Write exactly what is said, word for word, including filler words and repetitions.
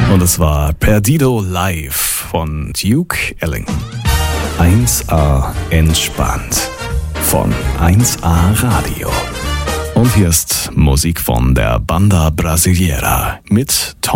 Und es war Perdido live von Duke Ellington. eins A entspannt von eins A Radio. Und hier ist Musik von der Banda Brasileira mit Tom